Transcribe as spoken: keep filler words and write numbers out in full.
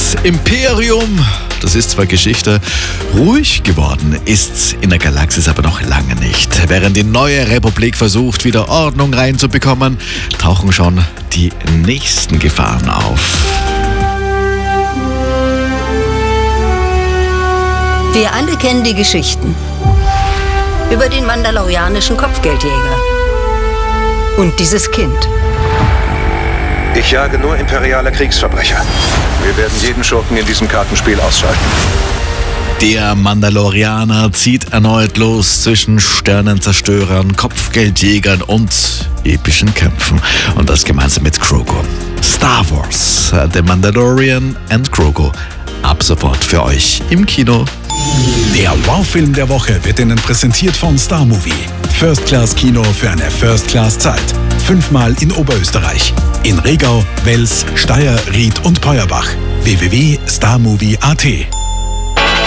Imperium, das ist zwar Geschichte, ruhig geworden ist's in der Galaxis aber noch lange nicht. Während die neue Republik versucht, wieder Ordnung reinzubekommen, tauchen schon die nächsten Gefahren auf. Wir alle kennen die Geschichten über den mandalorianischen Kopfgeldjäger und dieses Kind. Ich jage nur imperiale Kriegsverbrecher. Wir werden jeden Schurken in diesem Kartenspiel ausschalten. Der Mandalorianer zieht erneut los zwischen Sternenzerstörern, Kopfgeldjägern und epischen Kämpfen. Und das gemeinsam mit Grogu. Star Wars, The Mandalorian and Grogu. Ab sofort für euch im Kino. Der Wow-Film der Woche wird Ihnen präsentiert von Star Movie. First-Class-Kino für eine First-Class-Zeit. Fünfmal in Oberösterreich. In Regau, Wels, Steyr, Ried und Peuerbach. w w w punkt starmovie punkt a t